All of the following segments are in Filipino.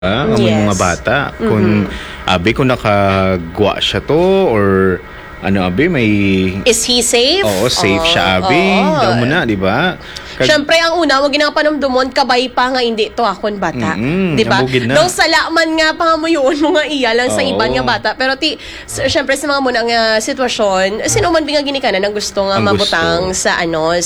ang mga bata. Kung kung nakagwa siya to or may... Is he safe? Oo, safe siya, daw mo na, di ba? Siyempre, ang una, wag ginapanamdumon, kabay pa nga hindi to akon bata. Di ba? Daw salaman nga pa mo yun, mga iya lang sa iban nga bata. Pero siyempre, sa mga munang sitwasyon, sino man nga ginikanan ang gusto nga mabutang sa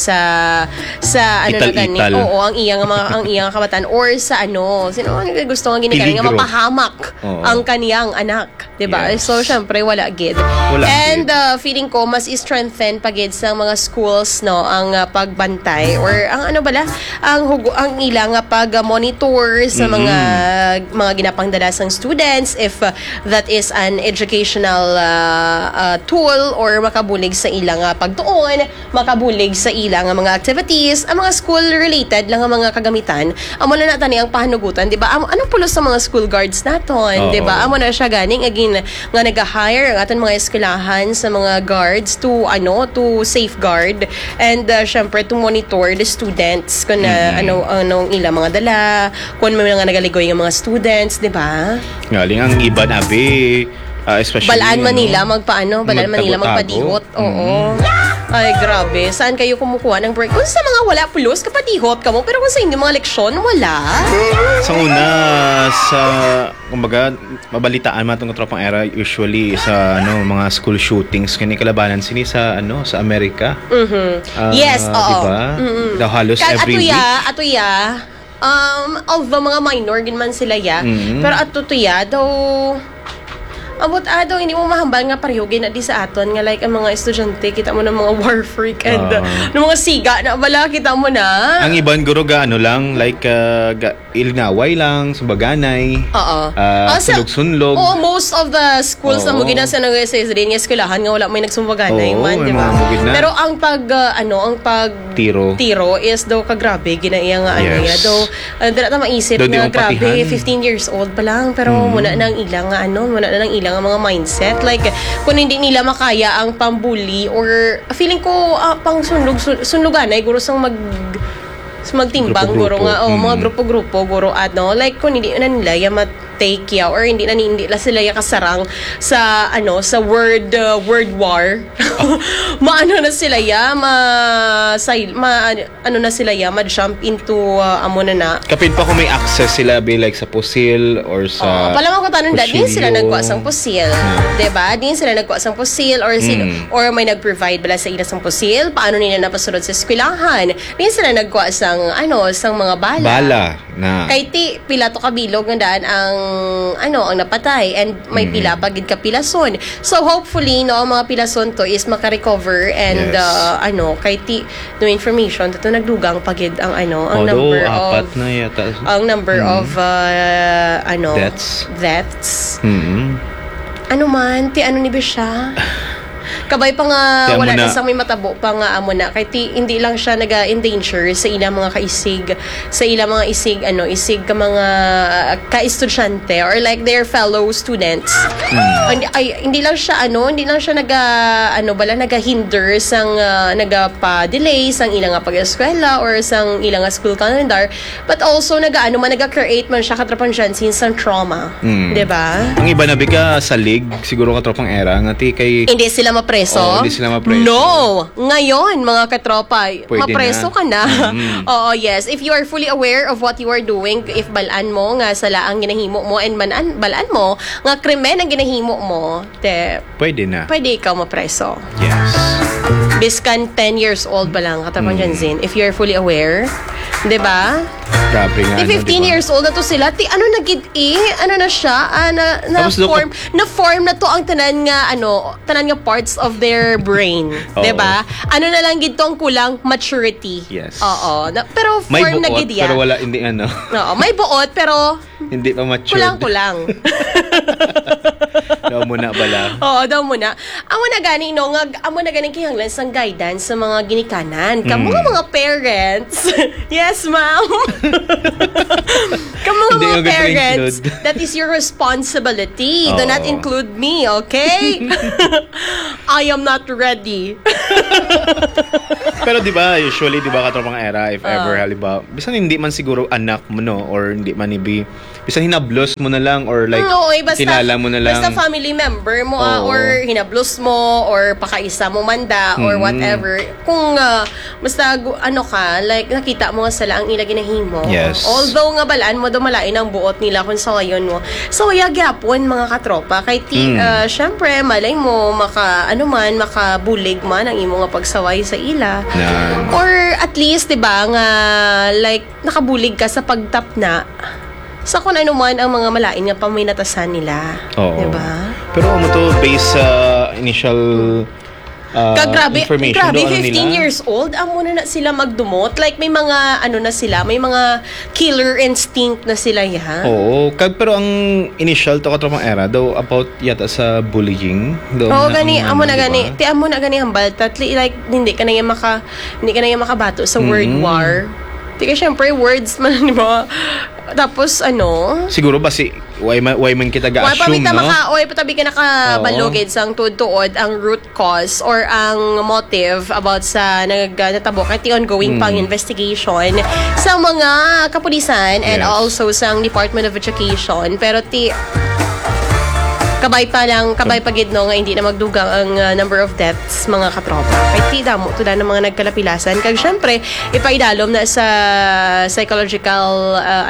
Ital-ital. Oo, ang iya nga kabatan. Or sa sino man gusto nga ginikanan nga mapahamak ang kaniyang anak. Di ba? Yes. So, siyempre, wala gid. And feeling ko, mas i-strengthen pagid sa mga schools, no, ang pagbantay or ang ang ilang pag-monitor sa mga ginapangdalasang students if that is an educational tool or makabulig sa ilang pagtuon, makabulig sa ilang mga activities, ang mga school-related lang ang mga kagamitan. Amo na tani ang pahanugutan, di ba? Anong pulos sa mga school guards naton, di ba? Amo na siya ganing again nga nag-hire ang aton mga eskwelahan sa mga guards to safeguard and syempre to monitor the students kung anong ilang mga dala, kung may mga nagaligoy ng mga students, di ba? Galing ang iba especially Balaan Manila magpadihot. Oo. Ay, grabe. Saan kayo kumukuha ng break? Kung sa mga wala pulos, kapadihot ka mo. Pero kung sa inyo mga leksyon, wala. Sa una, kumbaga, mabalitaan matong tropang era usually sa mga school shootings kani kalabanan sini sa Amerika. Yes, oo. Diba? Daw halos every week. Atuya, although mga minor ginman sila pero atuya daw abot daw hindi mo mahambal nga parehugin na di sa aton nga like ang mga estudyante kita mo ng mga war freak and ng mga siga na bala kita mo na ang iban guro lang like ilnaway lang sumbaganay sunlog-sunlog most of the schools na mo ginasa ng SS din nga eskwelahan nga wala may nagsumbaganay man di ba pero ang tiro is daw kagrabe ginaiya nga daw dala ta maisip nga grabe 15 years old pa lang pero muna nang ilang ang mga mindset like kung hindi nila makaya ang pambuli or feeling ko pang sunluganay guro sang magtimbang guro nga mga grupo-grupo guro like kung hindi na nila take ya or hindi na sila kasarang sa sa word war maano na sila ma-jump into kapit pa kung may access sila be like sa pusil or sa pala ko tanong din sila nagkuha sang pusil diba din sila nagkuha sang pusil or or may nag-provide bala sa ila sang pusil paano nila napasunod sa eskwelahan din sila nagkuha sang sang mga bala na kay pila to kabilog nga daan ang napatay and may pila pagid ka pilason so hopefully ang mga pilason to is maka-recover and kay no information to nagdugang pagid ang number apat na yata ang number of deaths man ni ba siya kabay pa nga wala na sa may matabo pa nga amo na kay hindi lang siya naga-endanger sa ilang mga kaisig sa ilang mga isig ka mga ka-estudyante or like their fellow students hindi lang siya naga-hinder sang naga-pa-delay sang ilang pag-eskwela or sang ilang school calendar but also naga-create man siya katrapan dyan since ang trauma diba? Ang iba na bika sa league siguro katropang era ngati kay hindi sila mapreso? Hindi sila mapreso. No! Ngayon, mga katropa, mapreso ka na. Oo, yes. If you are fully aware of what you are doing, if balaan mo nga sala ang ginahimo mo and balaan mo, nga krimen ang ginahimo mo, pwede na. Pwede ikaw mapreso. Yes. Biskan 10 years old ba lang, katrapan dyan, Zin? If you are fully aware. Diba? Grabe nga. 15 years old na to sila. Na siya? Na-form na to ang tanan nga parts of their brain. Diba? Na lang gid tong kulang maturity. Yes. Oo. Pero form na gid yan. Pero wala, hindi Oo. May buot, pero hindi pa matured. Kulang. Daw muna bala. Oo, daw muna. Amo na gani amo na gani kihanglan sang guidance sa mga ginikanan. Kamo mga parents. Yes, ma'am. Kamo mga parents. That is your responsibility. Do not include me, okay? I am not ready. Pero di ba usually di ba katropang era if ever halimbawa bisan hindi man siguro anak mo or hindi man bisan hinablos mo na lang or like kilala mo na lang. Basta family member mo or hinablos mo or pakaisa mo manda or whatever. Kung basta ano ka, like nakita mo sa lang ila ginahimo. Yes. Although nga balaan mo dumalain ang buot nila kung sa ngayon mo. So gyapon mga katropa kay syempre malay mo makabulig man ang imo nga pagsaway sa ila. Or at least 'di ba nga like nakabulig ka sa pagtap na sa kung ano man ang mga malain nga paminatasan nila. Diba? Pero mo to based sa initial information grabe, do, 15 nila? years old, amo na sila magdumot. Like, may mga, ano na sila, may mga killer instinct na sila yan. Oo. Pero ang initial to katropang era, daw about yata sa bullying. Oo, gani, amo na gani. Ti amo na gani ang baltat. Like, hindi ka na yung makabato sa word war. Di ka syempre, words man, di ba? Tapos, siguro ba why man kita ga-assume, no? Patabi ka nakabalugid sang tuod-tuod ang root cause or ang motive about sa natabo kay ongoing pang investigation sa mga kapulisan and also sa Department of Education. Pero kabay pa gid no nga hindi na magdugang ang number of deaths mga katropa. Kay ti damo tuda ng mga nagkalapilasan kag syempre ipaidalom na sa psychological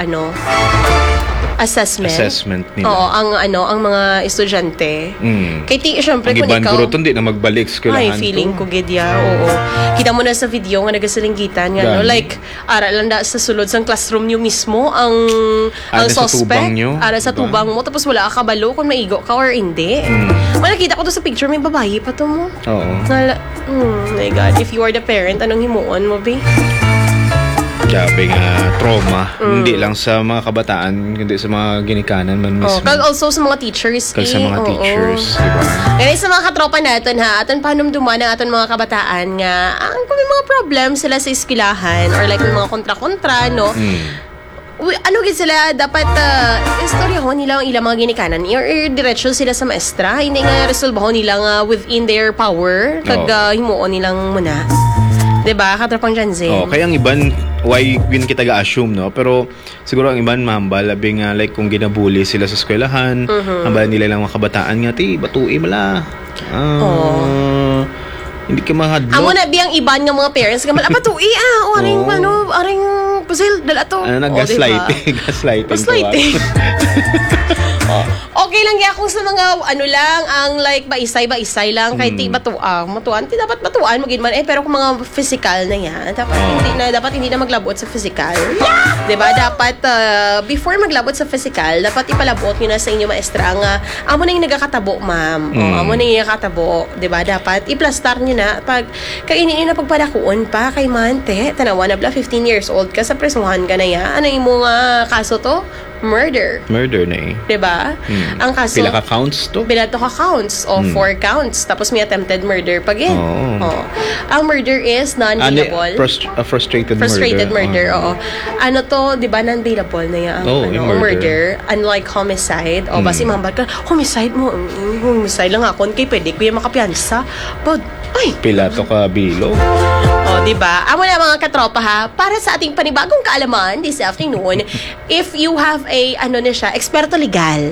assessment nila. Oo, ang mga estudyante. Kay ti syempre kung ikaw hindi na magbalik sa eskwelahan. Feeling ko gid oo. Kita mo na sa video nga nagasalinggitan nga no like ara lang da sa sulod sang classroom nyo mismo ang suspect ara sa tubang mo tapos wala ka kabalo kung maigo ka or hindi. Nakita ko to sa picture may babae pa to mo. Oo. My God, if you are the parent anong himuon mo be? Grabe nga trauma. Hindi lang sa mga kabataan, kundi sa mga ginikanan man mismo. Kag also sa mga teachers. Sa mga teachers, diba? Kaya sa mga katropa natin aton panumduman ang aton mga kabataan nga, kung may mga problem sila sa eskwelahan or like may mga kontra-kontra, no? Ano gid sila dapat istoryahon nila ang ilang mga ginikanan or diretso sila sa maestra, hindi nga resolbahon nila nga within their power kag himuon nilang muna. Diba? Katropang Janzen. Kaya ang iban, why yun kita ga-assume, no? Pero siguro ang iban, mahambal, labi nga, like, kung ginabuli sila sa eskwelahan, hambal nila lang mga kabataan nga, batui mala. Hindi ka mahadlok. Amo na biyang iban ng mga parents, batui aring pusil, dala to. Gaslighting. Gaslighting. Okay lang kung sa mga ang like baisay lang kahit ti matuan ti dapat matuan mo gid man pero kung mga physical na yan dapat hindi na maglabot sa physical. 'Di ba? Dapat before maglabot sa physical dapat ipalabot niyo na sa inyo maestra nga amo na yung nagakatabo ma'am. Amo na yung nagakatabo, 'di ba? Dapat i-plastar niyo na pag kainin niyo na pagpadakuon pa kay mante tanawa na 15 years old ka sa presuhan ka na ya. Ano imo nga kaso to? Murder na diba? Ang kaso pila ka counts to? Pila to ka counts 4 counts tapos may attempted murder pa gid. Ang murder is non-bailable. Frustrated murder. Ano to, diba non-bailable na yan murder. Unlike homicide. Basi mambat ka homicide lang ako kay pwede ko yung makapiyansa but pila to ka bilo. Diba? Amo na mga katropa para sa ating panibagong kaalaman this afternoon, if you have a eksperto legal.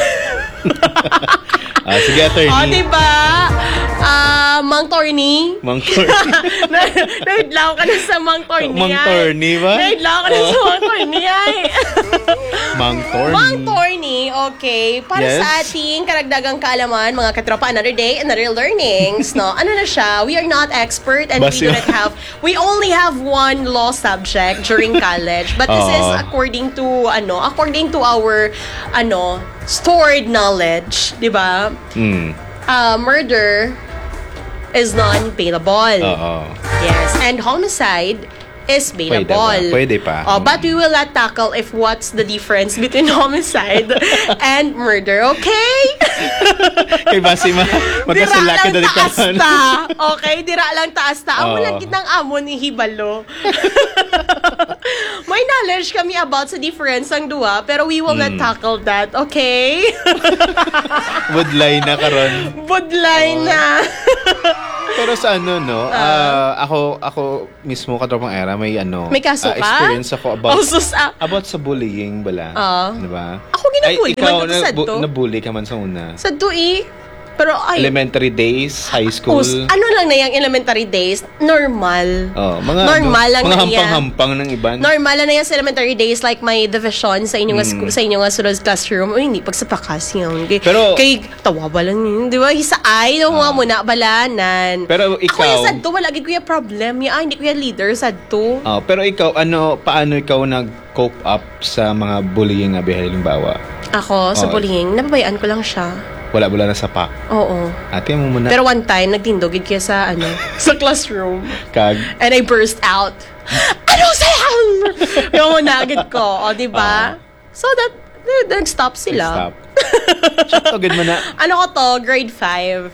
Sige, attorney. Diba? Mang Torny. Nahidlaw ka na sa Mang Torny. Mang Torny ba? Nahidlaw ka na sa Mang Torny Mang Torny. Mang Torny, okay. Para sa ating karagdagang kaalaman, mga katropa, another day, another learnings, no? Ano na siya? We are not expert and we only have one law subject during college. But this is according to our stored knowledge, di ba? Murder is non-bailable. Yes, and homicide is bailable. Pwede pa. But we will not tackle if what's the difference between homicide and murder, okay? Kay base magkasala ka dali ka. taas ta. Okay, dira lang taas ta. Amo Oo. lang kitang amo ni Hibalo. May knowledge kami about sa difference ng duwa, pero we will not tackle that, okay? Woodline na karon. Budlay na. Pero sa ano, no? Ako mismo katropang era, may ano. May kaso ka? Experience ako about Sus, about sa bullying bala. Di ba? Ako ginabully. Ay, ikaw, man sa to. nabully ka man sa una. Sa dui. Pero ay, Elementary days, high school. ano lang na yung elementary days, normal. Mga normal lang mga na yan. hampang-hampang ng iban. Normal lang na yan sa elementary days, like may division sa inyong sa inyong sunod classroom. Uy, hindi pagsapakas yun. Pero- kay tawa ba lang yun, di ba? Hisaay, no, mga muna, balanan. Pero ikaw- Ako yung sadto, wala gid ko yung problem. Hindi ko yung leader, sadto. Pero ikaw, paano ikaw nag-cope up sa mga bullying na bihay, halimbawa? Ako, sa Oo. bullying, napabayaan ko lang siya. Wala na sa pa. Oo. Ate mo muna. Pero one time, nagtindogid kaya sa, sa classroom. Kag. And I burst out. Ano sa'yo? Yung nagid ko. O, diba? So, nag-stop sila. Stop. Sakto, good mo na. Ano ko to? Grade 5.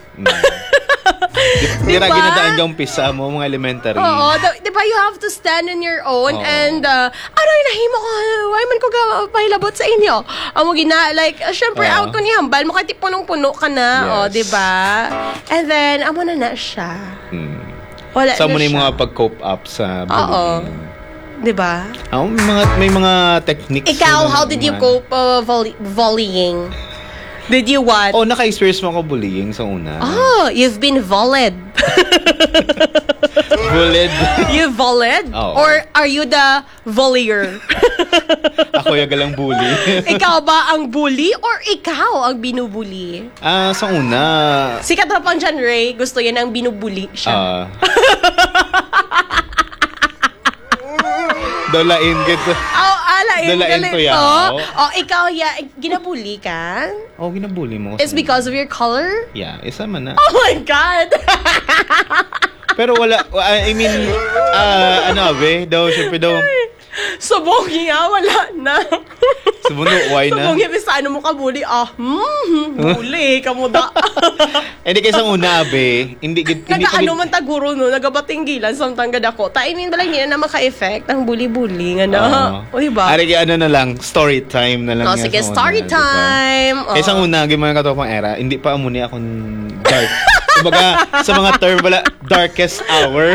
Di Diba? ra ginadaan yung pisa mo, mga elementary. Oo. Diba you have to stand on your own Oo. and yung nahimo ko, why man ko pahilabot sa inyo? Amo gina, like, syempre, Oo. out ko ni Hambal, makati punong-puno ka na. Yes. O, diba? And then, amo na siya. Wala Sa na mo na yung siya. mga pag-cope up sa bullying. Diba? May mga techniques. Ikaw, na how did you naman. cope volleying? Did you what? Naka-experience mo ako bullying sa una. You've been volleyed. Bullied. You volleyed? Oo. Or are you the volleyer? Ako yung galang bully. Ikaw ba ang bully or ikaw ang binubuli? Sa una, Si Katropang John Ray, gusto yan ang binubuli siya. dolain gitu. Dalain ko yan, Ikaw, ginabuli ka? Ginabully mo. It's because of your color? Yeah, isa man na. Oh my God! Pero wala, I mean, syempre daw, Subongi nga, wala na. subuno, why na? Subongi, bisa ano mo ka bully? Bully, kamuda. Hindi kaysa una, hindi Nagaano man taguro no, nagabatinggilan samtang gad ako. Ta, I mean, balay niya na maka-effect ang bully-bully nga na. O diba? Ari, na lang, story time na lang. Sige, sa una, story diba? time. Kaysa una, gimana katopang era, hindi pa amuni akong dark. Kumbaga, sa mga term, wala, darkest hour.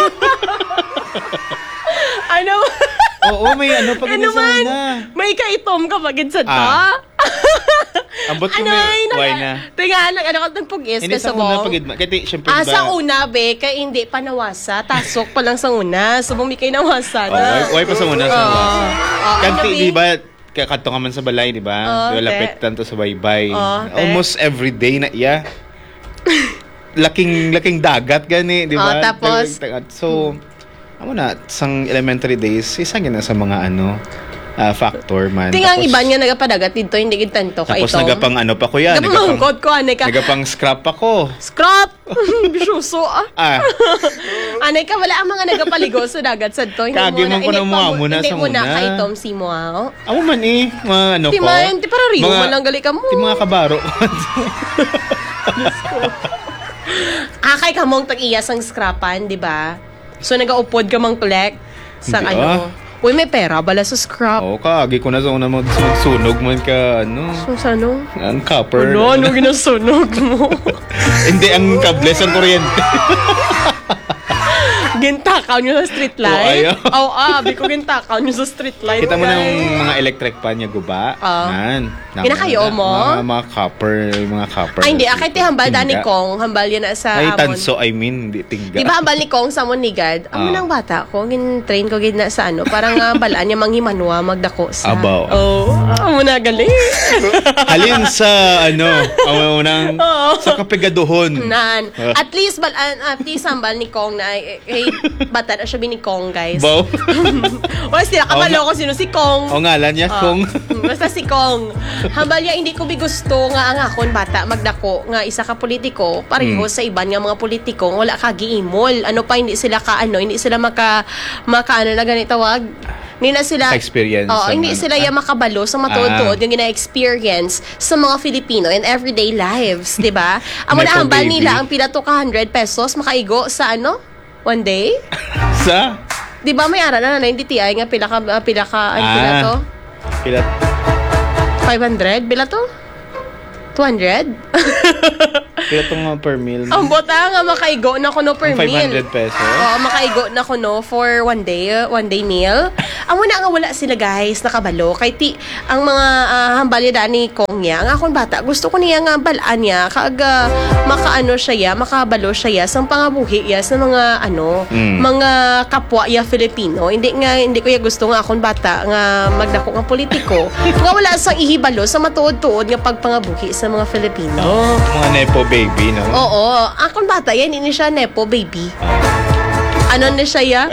Ano? Oo, may pag Ano sa man? una. May kaitom ka pagid sa ta? Ambot ko may, why na? Tinga, nagpugis Hindi ka sa sa una, bong. kasi syempre, diba, Sa una, kay hindi pa nawasa. Tasok pa lang sa una. So, bumikay nawasa na. why pa sa una sa wasa. Kanti, ano, di ba, kakato ka man sa balay, di ba? Lapit tanto sa baybay. Almost every day na iya. laking dagat gani, di ba? Tapos? So, sang elementary days, isa gina sa mga factor man. Tingang iba nga nagapadagat dito, hindi gitanto ka Tapos itong. nagapang pa ko yan. Nagapamangkod ko, ka. Nagapang scrap ako. Scrap! Bisyuso Anay ka, wala ang mga nagapaligo sa dagat sa to. Kagi man ko na muna hindi sa muna muna. kay Tom si mo. Ako man mga Di ko. man, di para rin man lang gali ka mo. Di mga kabaro. Kay kamong tag-iyas ang scrapan, di ba? So, nag-upod ka mang collect sa Hindi, Uy, may pera bala sa scrap. Kagi ko na sa una magsunog man ka, So, sa ano? ang copper. Ano ginasunog mo? Hindi, ang kables, ang kuryente. Gintakaw nyo sa street light? ayaw. Abi ko gintakaw nyo sa street light. Kita mo na guys. yung mga electric pan niya guba. Man. Kinakayo mo? Mga copper. Ay, hindi. Akay ti hambal dani kong. Hambal yan na sa Ay, amon. tanso, I mean, hindi tingga. Di ba hambal ni kong sa monigad? Amo nang bata ko. Gin-train ko gid na sa parang balaan niya manghimanwa magdako sa. Abaw. Amo na gali. Halin sa, unang, sa kapigaduhon. Nan. At least hambal ni kong na bata na siya ni Kong, guys. Baw. Wala sila kamalo ko sino si Kong. O ngalan niya, kung. Basta si Kong. Hambal niya, hindi ko gusto nga ang akon bata magdako nga isa ka politiko pareho sa iban nga mga politiko wala ka giimol. Ano pa hindi sila hindi sila maka na ganito tawag Hindi na sila Experience hindi ang- sila yung makabalo sa matuod-tuod yung gina-experience sa mga Filipino in everyday lives, 'di ba? Amo na Nepo hambal baby. nila ang pila to ka 100 pesos makaigo sa one day. Sa? 'Di ba may ara na hindi TI nga pila ka pila to? Pila? 500 bila to? 200? Pila itong per meal? Ang bota nga makaigo na kuno per Ang meal. 500 pesos? Oo, makaigo na kuno for one day meal. Amo na nga wala sila guys, nakabalo. Kay ang mga hambalya da ni Kong niya, ang akong bata, gusto ko niya nga balaan niya, kag makabalo siya sa pangabuhi ya sa mga mga kapwa ya Filipino. Hindi ko ya gusto nga akong bata nga magdako nga politiko. Nga wala sang ihibalo sa matuod-tuod nga pagpangabuhi sa mga Filipino. Mga nepo baby, no? Oo, akong bata yan, ini siya nepo baby. Ano na siya ya?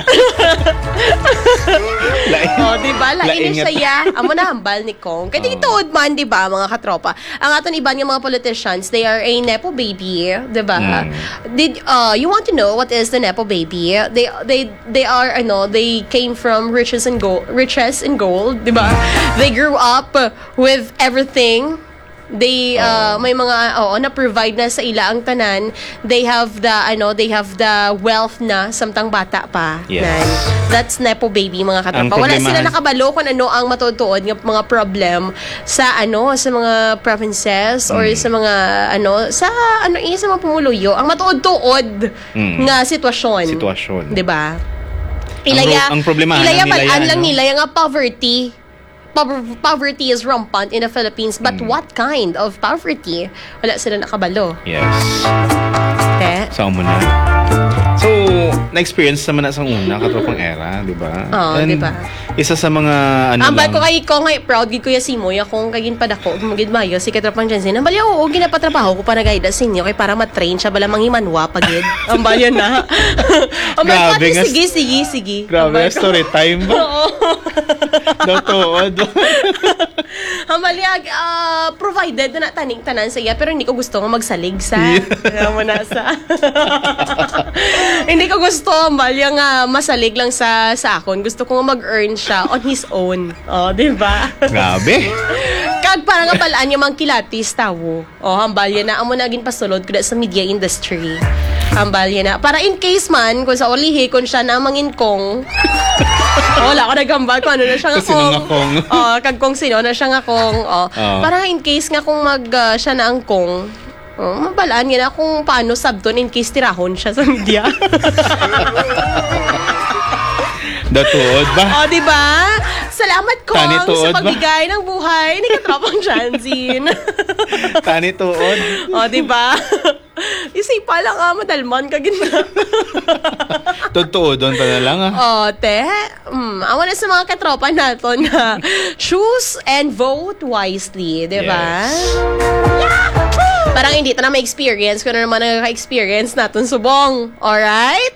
Diba? Lain na siya ya. Amo na hambal ni Kong. Kaya ituod man, diba, mga katropa. Ang aton iban nga mga politicians, they are a nepo baby, diba? You want to know what is the nepo baby? They are they came from riches and gold, diba? They grew up with everything. They may mga na-provide na sa ila ang tanan. They have the wealth na samtang bata pa. Yes. That's nepo baby, mga katropa. Wala sila nakabalo kung ano ang matutuod ng mga problem sa sa mga provinces or sa mga sa mga pumuluyo. Ang matuod-tuod nga sitwasyon. 'Di ba? Ang problema lang nila yung poverty. Poverty is rampant in the Philippines, but what kind of poverty? Wala sila nakabalo. Yes. Saan mo na? So, na-experience naman na sa una, katropang era, di ba? Oo, di ba? Isa sa mga Ambal ko kay ko ngay proud gid ko ya si Moy akong kagin pa dako magid mayo si katropang Jensen. Ambal yo ginapatrabaho ko para guide sa inyo kay para ma-train siya bala manghimanwa pagid. Ambal yan na. Ambal pati sige. Grabe, story time ba? Oo. Dotood. Ambal provided na tanan sa iya pero hindi ko gusto nga magsalig sa. Mo na sa. Hindi ko gusto ambal nga masalig lang sa akon. Gusto ko nga mag-earn siya on his own. Di ba? Grabe. Kag para nga palaan yung mga kilatis tawo. Hambalya na amo naging pasulod kuda sa media industry. Hambalya na. Para in case man kung sa ulihi kung siya na manginkong. Wala ko nagambal kung ano na siya nga kong. Kag kung sino na siya nga kong. Para in case nga kung siya na ang kong. Mabalaan nga na kung paano sabton in case tirahon siya sa media. Datuod ba? Di ba? Salamat ko sa pagbigay ng buhay ni Katropang Janzin. Tani tuod. Di ba? Isipa lang madalman ka gina. Totoo, doon pa na lang awan na sa mga katropa natin na choose and vote wisely, di ba? Yes. Parang hindi na may experience kung ano naman nagka-experience natin subong. Alright?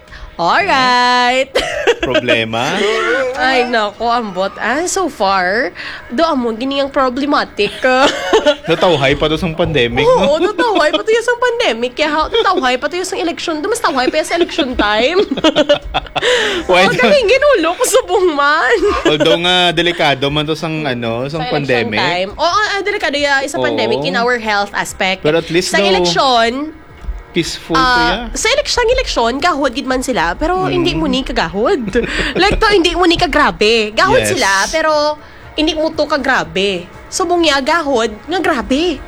Problema? Ay, nako, ambot. So far, doon mo, giniyang problematic. Natawhay pa to sa pandemic, Oo, no? natawhay pa to yung sa pandemic. Kaya natawhay pa to yung sa election. Mas tawhay pa yung sa election time. Dahil ginulo ko sa man. Although nga, delikado man to sang pandemic. Time. Delikado yung isa pandemic in our health aspect. But at least sa election, peaceful to ya. Sa eleksyon, gahod gid man sila, pero hindi mo ni kagahod. Like to, hindi mo ni kagrabe. Gahod Yes. sila, pero hindi mo to kagrabe. Subong niya, gahod, nga grabe.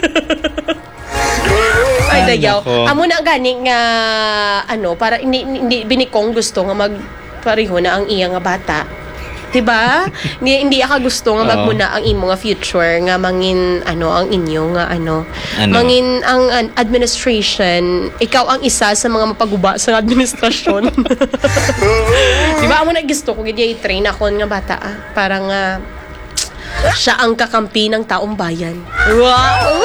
Ay, dayaw. nako. Amo na gani nga, para hindi binikong gusto nga magpariho na ang iya nga bata. Diba? hindi ka gusto nga magmuna ang imo nga future nga mangin ang inyo nga mangin ang administration, ikaw ang isa sa mga mapaguba sa administrasyon. Diba? Amo na gusto ko gid i-train ako nga bata para nga siya ang kakampi ng taong bayan. Wow!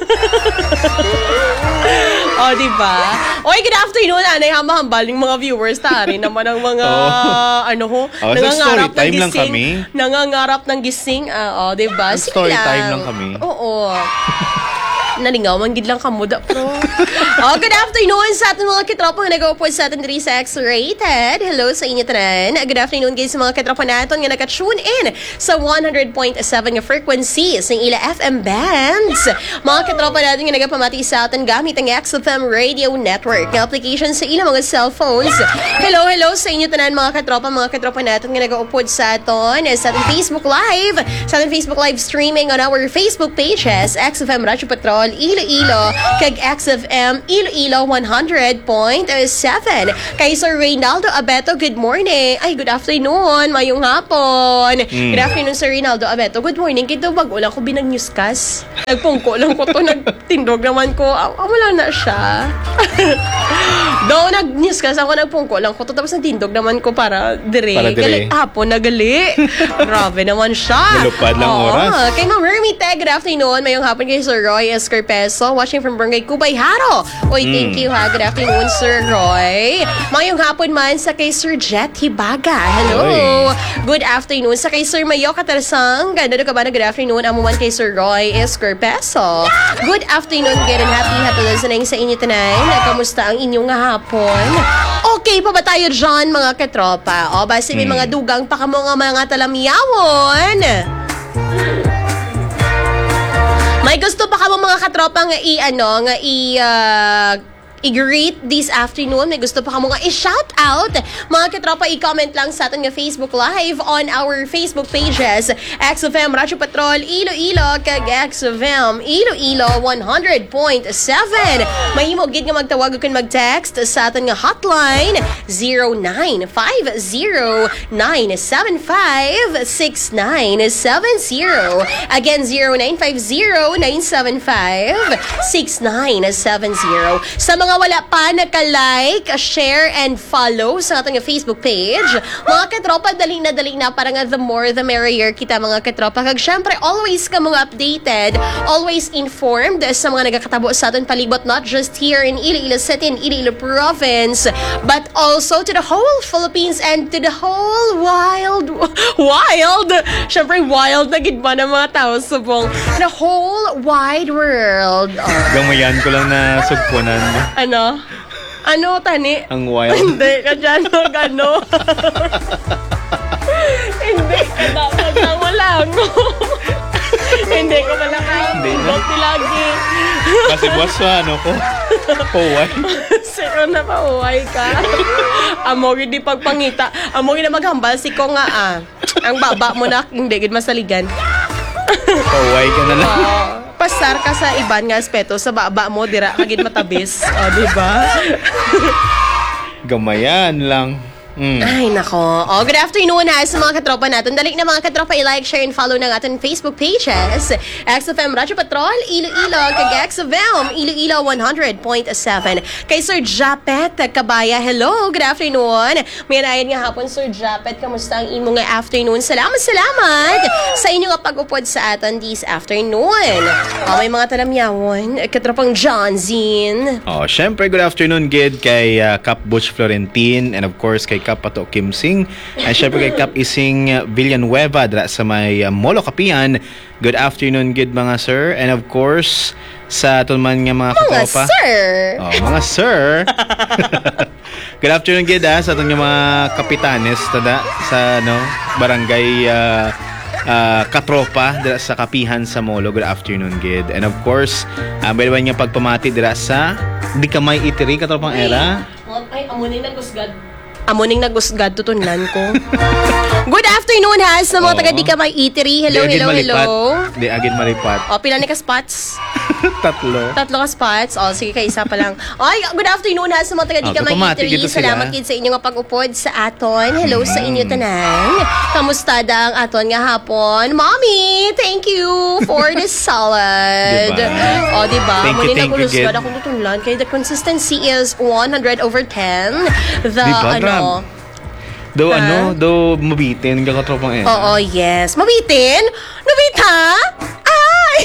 Diba? Oy, good afternoon, anay hamahambal ng mga viewers tari naman ang mga nangangarap ng time lang gising. kami. Nangangarap ng gising. Diba? Sige Story lang. time lang kami. Oo. Nalingaw, manggid lang kamuda, pro. Good afternoon sa ating mga kitropang nag-upo sa ating 3 X-rated. Hello sa inyo tanan. Good afternoon guys sa mga kitropa natin nga naka-tune in sa 100.7 nga frequency sa ila FM bands. Mga kitropa natin nga nagapamati sa atin gamit ang XFM Radio Network nga application sa ila mga cellphones. Hello sa inyo tanan mga kitropa natin nga nag-upo sa atin sa ating Facebook Live. Sa ating Facebook Live streaming on our Facebook pages, XFM Radyo Patrol Iloilo, kag XFM Iloilo 100.7. Kay Sir Reynaldo Abeto, good morning. Ay, good afternoon. Mayong hapon. Good afternoon, Sir Reynaldo Abeto. Good morning. Kito bago lang ko binag-newscast. Nagpungko lang ko to. Nagtindog naman ko. Wala na siya. Daw nag-newscast ako, nagpungko lang ko to. Tapos nagtindog naman ko para dire. Gali. Hapon na gali. Grabe naman siya. Malupad lang oras. Kay Ma'am Hermite, good afternoon. Mayong hapon kay Sir Roy Escarpeso, watching from Barangay Kubay Haro. Oy, thank you ha. Good afternoon, Sir Roy. Mayong hapon man sa kay Sir Jet Hibaga. Hello. Oy. Good afternoon sa kay Sir Mayo Katarsang. Ganda ka ba na good afternoon? Amo man kay Sir Roy Escarpeso. Good afternoon, good and happy listening sa inyo tonight. Kamusta ang inyong hapon? Okay pa ba tayo dyan, mga katropa? O, basi may mga dugang pa ka mga talamyawon. May gusto pa ka mga katropa nga i-greet this afternoon. May gusto pa ka mga i-shout out. Mga katropa, i-comment lang sa atin nga Facebook Live on our Facebook pages. XFM Radyo Patrol Iloilo kag XFM Iloilo 100.7. Mahimo gid nga magtawag kung mag-text sa atin nga hotline 0950-975-6970. Again, 0950-975-6970. Sa mga wala pa naka-like, share, and follow sa ating Facebook page, mga katropa, dali na para nga the more the merrier kita mga katropa. Kag syempre, always ka mga updated, always informed sa mga nagakatabo sa ating palibot, not just here in Iloilo City and Iloilo Province, but also to the whole Philippines and to the whole wild, syempre wild na gid ba ng mga tao subong, the whole wide world. Gamayan ko lang na sugpunan mo. Ano, tani? Ang wild. Hindi, kadyan mo, gano. Hindi, dapat wala mo. Hindi ko malakang. Hindi lagi. Kasi buwas sa ko. Pauway. Sino na pauway ka? Amo, hindi pagpangita. Amo, na maghambal si ko nga Ang baba mo na, hindi, gid masaligan. Pauway ka na lang. Pasar ka sa iban nga aspeto sa baba mo dira kagid matabis. Di ba? Gamayan lang. Ay, nako. Good afternoon sa mga katropa natin. Dali na mga katropa, i-like, share, and follow ng ating Facebook pages. XFM Radyo Patrol, Iloilo, kag XFM, Iloilo 100.7. Kay Sir Japet Kabaya, hello, good afternoon. May nayan nga hapon, Sir Japet. Kamusta ang imo nga afternoon? Salamat sa inyo nga pag-upod sa atin this afternoon. May mga talamyawon, katropang John Zin. Syempre, good afternoon, Gid, kay Cap Butch Florentin, and of course, kay Cap Pato Kim Sing. At syempre kay Cap Ising Villanueva dra sa may Molo Kapian. Good afternoon, good mga sir. And of course, sa aton man nga mga katropa. Mga sir. Good afternoon, good sa aton nga mga kapitanes tada sa barangay katropa dira sa Kapihan sa Molo. Good afternoon, good. And of course, by the way nga pagpamati dira sa Di Kamay Itiri katropang era. Ay, amunin na gusgad. Amuning nagusgad tutunlan ko. Good afternoon sa mga taga Di Kamay Eatery. Hello. Di agad maripat. Pila ni ka spots? Tatlo ka spots? Sige, isa pa lang. Good afternoon sa mga taga Di Kamay Eatery. Salamat kid sa inyo nga pag-upod sa aton. Hello sa inyo tanan. Kamusta da ang aton nga hapon? Mommy, thank you for the salad. Diba? Amuning nagusgad ako tutunlan. Kaya the consistency is 100/10. Do mabitin ka katropang era. Yes. Mabitin? Nabita? Ay!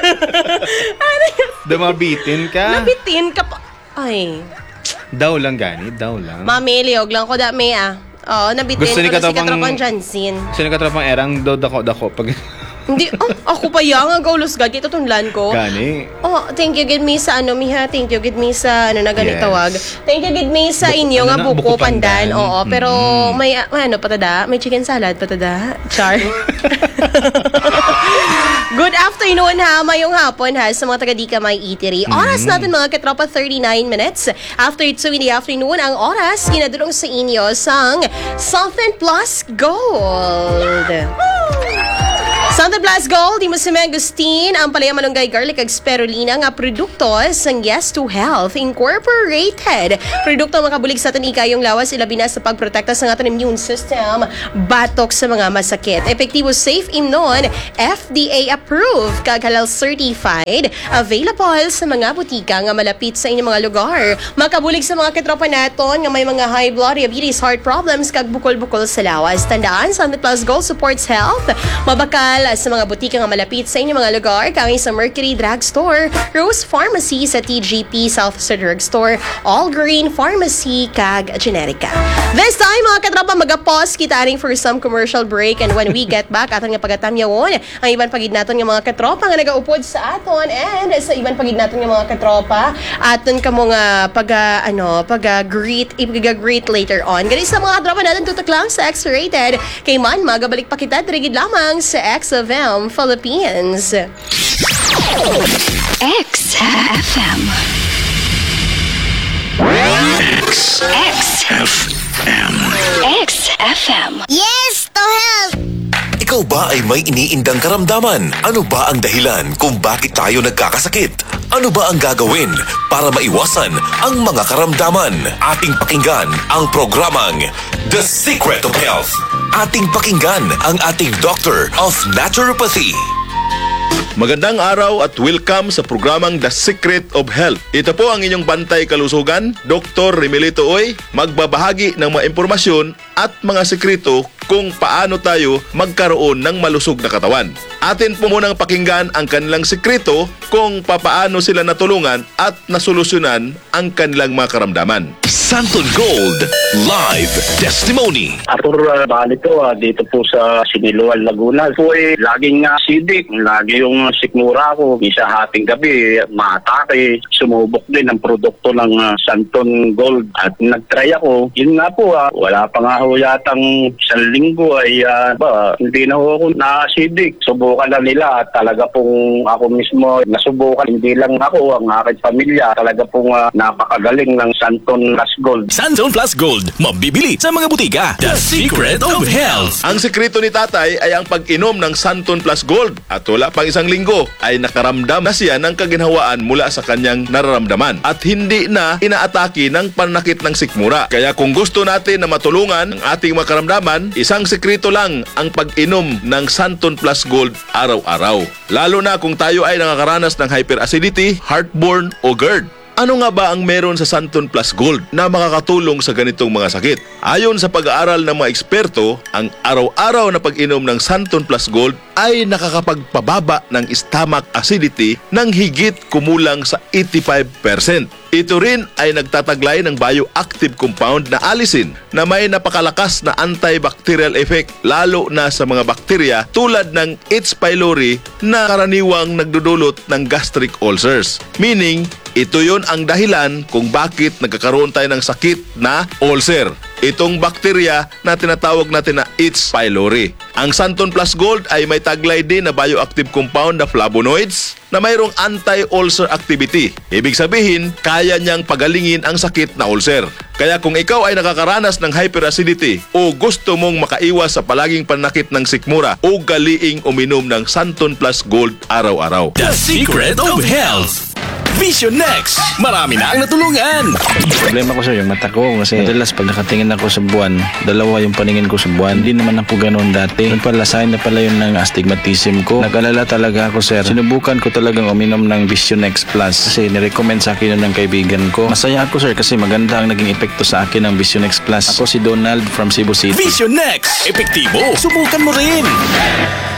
Do mabitin ka? Nabitin ka pa. Ay. Daw lang gani, daw lang. Mami, liog lang ko nabitin Gusto ko ni na si katropang katropang Jansin. Gusto ni katropang erang do dako pag Hindi, ako pa yang ang gaulos gad ito tunlan ko. Gani. Thank you gid me sa miha. Thank you gid me sa na ganit Yes. tawag. Thank you gid me sa inyo nga buko pandan. Oo, pero may patada, may chicken salad patada. Char. Good afternoon ha, mayong hapon ha sa mga taga-Dika May Eatery. Oras natin mga katropa, 39 minutes. After 2 in the afternoon, ang oras ginadulong sa inyo sang Something Plus Gold. Something Plus Gold, di mo si Agustin, ang palaya malunggay garlic ag spirulina nga produkto sang Yes to Health Incorporated. Produkto makabulig sa atin ikayong lawas, ilabi na sa pagprotekta sa ating immune system, batok sa mga masakit. Epektibo, safe imnon, FDA approved, kag halal certified, available sa mga butika nga malapit sa inyong mga lugar. Makabulig sa mga katropa naton nga may mga high blood, diabetes, heart problems, kag bukol-bukol sa lawas. Tandaan, Something Plus Gold supports health. Mabakal sa mga butika nga malapit sa inyong mga lugar, kami sa Mercury Drugstore, Rose Pharmacy sa TGP South sa Drugstore, All Green Pharmacy, kag Generica. This time, mga katropa, mag-pause kita ring for some commercial break, and when we get back, aton nga pagatamyawon, ang iban pagid naton nga mga katropa nga nagaupod sa aton, and sa iban pagid naton nga mga katropa, aton ka mga pag-greet later on. Ganun sa mga katropa natin, tutok lang sa X-Rated. Kay man, magabalik pa kita, trigid lamang sa XFM Philippines. XFM. XFM. Yes to health! Ikaw ba ay may iniindang karamdaman? Ano ba ang dahilan kung bakit tayo nagkakasakit? Ano ba ang gagawin para maiwasan ang mga karamdaman? Ating pakinggan ang programang The Secret of Health. Ating pakinggan ang ating Doctor of Naturopathy. Magandang araw at welcome sa programang The Secret of Health. Ito po ang inyong bantay kalusugan, Dr. Remelito Oy, magbabahagi ng mga impormasyon at mga sekreto kung paano tayo magkaroon ng malusog na katawan. Atin po munang pakinggan ang kanilang sekreto kung papaano sila natulungan at nasolusyonan ang kanilang mga karamdaman. Santon Gold Live Testimony. Ator bali po dito po sa Siniloan, Laguna. Po laging acidic, lagi yung sikmura ko. Isa hating gabi, maatake. Sumubok din ang produkto ng Santon Gold at nagtry ako. Yun nga po, wala pa nga ho yatang isang linggo ay hindi na ho ako na-acidic. Subukan na nila at talaga pong ako mismo nasubukan. Hindi lang ako, ang aking pamilya. Talaga pong napakagaling ng Santon Plus Gold. Santon Plus Gold, mabibili sa mga butika. The Secret of Health. Ang sekreto ni tatay ay ang pag-inom ng Santon Plus Gold at wala pang isang linggo ay nakaramdam na siya ng kaginhawaan mula sa kanyang nararamdaman at hindi na inaatake ng pananakit ng sikmura. Kaya kung gusto natin na matulungan ang ating mga karamdaman, isang sekreto lang ang pag-inom ng Santon Plus Gold araw-araw. Lalo na kung tayo ay nakakaranas ng hyperacidity, heartburn o GERD. Ano nga ba ang meron sa Santon Plus Gold na makakatulong sa ganitong mga sakit? Ayon sa pag-aaral ng mga eksperto, ang araw-araw na pag-inom ng Santon Plus Gold ay nakakapagpababa ng stomach acidity ng higit kumulang sa 85%. Ito rin ay nagtataglay ng bioactive compound na allicin na may napakalakas na antibacterial effect lalo na sa mga bakterya tulad ng H. pylori na karaniwang nagdudulot ng gastric ulcers. Meaning, ito yon ang dahilan kung bakit nagkakaroon tayo ng sakit na ulcer. Itong bakterya na tinatawag natin na H. pylori. Ang Santon Plus Gold ay may taglay din na bioactive compound na flavonoids na mayroong anti-ulcer activity. Ibig sabihin, kaya niyang pagalingin ang sakit na ulcer. Kaya kung ikaw ay nakakaranas ng hyperacidity o gusto mong makaiwas sa palaging panakit ng sikmura, ugaliing uminom ng Santon Plus Gold araw-araw. The Secret of Health. Vision Next. Marami na ang natulungan. Problema ko sir, yung mata ko kasi madalas pag nakatingin ako sa buwan, dalawa yung paningin ko sa buwan. Hindi naman ako ganoon dati. Yung pala sign na pala yun ng astigmatism ko. Nag-alala talaga ako sir. Sinubukan ko talagang uminom ng Vision Next Plus kasi nirecommend sa akin yun ng kaibigan ko. Masaya ako sir kasi maganda ang naging epekto sa akin ng Vision Next Plus. Ako si Donald from Cebu City. Vision Next. Epektibo. Subukan mo rin.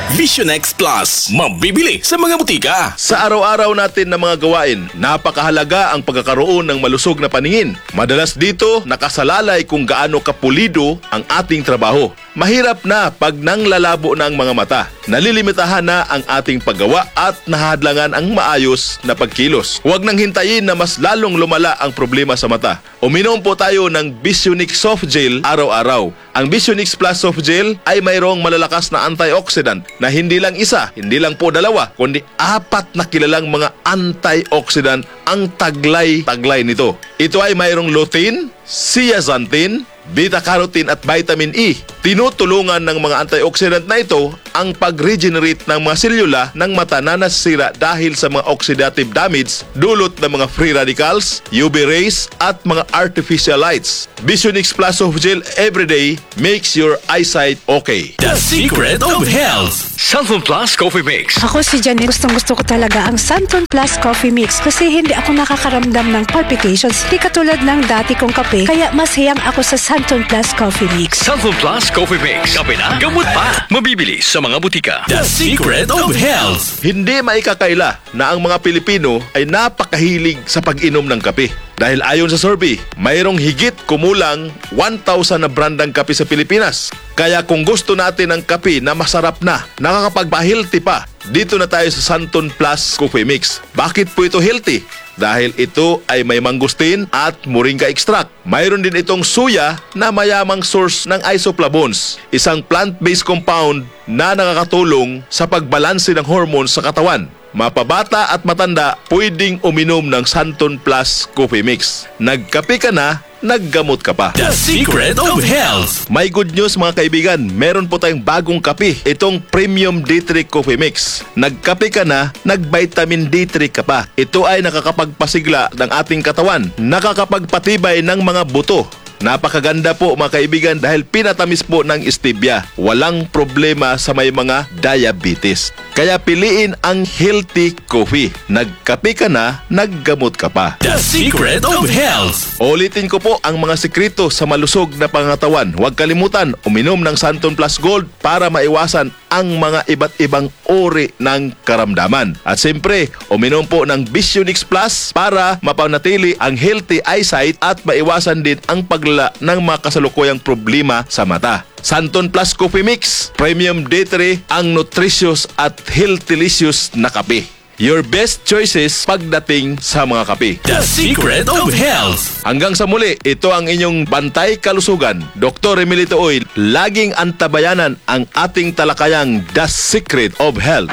Vision X Plus, mabibili sa mga butika. Sa araw-araw natin na mga gawain, napakahalaga ang pagkakaroon ng malusog na paningin. Madalas dito, nakasalalay kung gaano kapulido ang ating trabaho. Mahirap na pag nanglalabo na ang mga mata. Nalilimitahan na ang ating paggawa at nahadlangan ang maayos na pagkilos. Huwag nang hintayin na mas lalong lumala ang problema sa mata. Uminom po tayo ng Visionix Soft Gel araw-araw. Ang Visionix Plus Soft Gel ay mayroong malalakas na antioxidant na hindi lang isa, hindi lang po dalawa, kundi 4 na kilalang mga antioxidant ang taglay nito. Ito ay mayroong lutein, zeaxanthin, beta-carotene at vitamin E. Tinutulungan ng mga antioxidant na ito ang pag-regenerate ng mga selula ng mata na nasira dahil sa mga oxidative damage dulot ng mga free radicals, UV rays at mga artificial lights. Visionix Plus Soft Gel everyday makes your eyesight okay. The Secret of Health. Santon Plus Coffee Mix. Ako si Janet. Gustong-gusto ko talaga ang Santon Plus Coffee Mix kasi hindi ako nakakaramdam ng palpitations. Hindi katulad ng dati kong kape, kaya mas hiyang ako sa Santon Plus Coffee Mix. Santon Plus Coffee Mix. Kape na, gamot pa. Mabibili sa mga butika. The Secret of Health. Hindi maikakaila na ang mga Pilipino ay napakahilig sa pag-inom ng kape. Dahil ayon sa survey, mayroong higit kumulang 1,000 na brandang kape sa Pilipinas. Kaya kung gusto natin ng kape na masarap na, nakakapagpa-healthy pa, dito na tayo sa Santon Plus Coffee Mix. Bakit po ito healthy? Dahil ito ay may mangustin at moringa extract. Mayroon din itong suya na mayamang source ng isoflavones, isang plant-based compound na nakakatulong sa pagbalanse ng hormones sa katawan. Mapabata at matanda, pwedeng uminom ng Santon Plus Coffee Mix. Nagkape ka na, naggamot ka pa. The Secret of Health. May good news mga kaibigan, meron po tayong bagong kape, itong Premium D3 Coffee Mix. Nagkape ka na, nag-vitamin D3 ka pa. Ito ay nakakapagpasigla ng ating katawan, nakakapagpatibay ng mga buto. Napakaganda po mga kaibigan dahil pinatamis po ng stevia. Walang problema sa may mga diabetes. Kaya piliin ang healthy coffee. Nagkape ka na, naggamot ka pa. The Secret of Health. Ulitin ko po ang mga sikreto sa malusog na pangatawan. Huwag kalimutan, uminom ng Santon Plus Gold para maiwasan ang mga iba't ibang uri ng karamdaman. At siyempre, uminom po ng Visionix Plus para mapanatili ang healthy eyesight at maiwasan din ang paglala ng mga kasalukuyang problema sa mata. Santon Plus Coffee Mix, Premium D3, ang nutritious at healthylicious na kape. Your best choices pagdating sa mga kape. The Secret of Health. Hanggang sa muli, ito ang inyong bantay kalusugan. Dr. Emilito Oil, laging antabayanan ang ating talakayang The Secret of Health.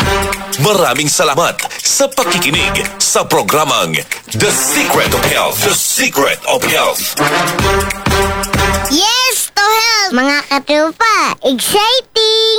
Maraming salamat sa pakikinig sa programang The Secret of Health. The Secret of Health. Yes to health, mga katupa. Exciting!